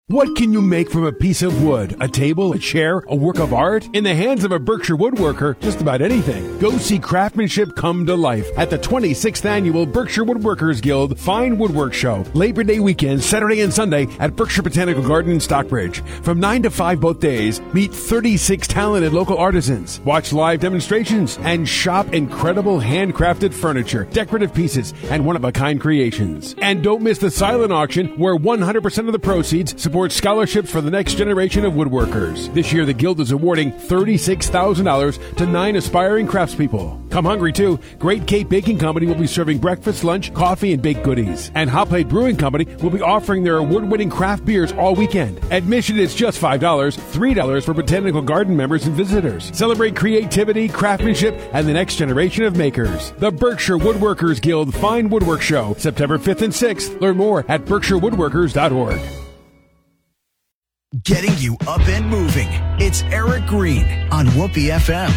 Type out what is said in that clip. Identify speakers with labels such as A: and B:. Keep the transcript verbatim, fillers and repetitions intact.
A: What can you make from a piece of wood? A table, a chair, a work of art? In the hands of a Berkshire woodworker, just about anything. Go see craftsmanship come to life at the twenty-sixth Annual Berkshire Woodworkers Guild Fine Woodwork Show. Labor Day weekend, Saturday and Sunday at Berkshire Botanical Garden in Stockbridge. From nine to five both days, meet thirty-six talented local artisans. Watch live demonstrations and shop incredible handcrafted furniture, decorative pieces, and one-of-a-kind creations. And don't miss the silent auction where one hundred percent of the proceeds support scholarships for the next generation of woodworkers. This year, the Guild is awarding thirty-six thousand dollars to nine aspiring craftspeople. Come hungry, too. Great Cape Baking Company will be serving breakfast, lunch, coffee, and baked goodies. And Hot Plate Brewing Company will be offering their award-winning craft beers all weekend. Admission is just five dollars, three dollars for Botanical Garden members and visitors. Celebrate creativity, craftsmanship, and the next generation of makers. The Berkshire Woodworkers Guild Fine Woodwork Show, September fifth and sixth. Learn more at berkshire woodworkers dot org.
B: Getting you up and moving. It's Eric Green on Whoopee F M.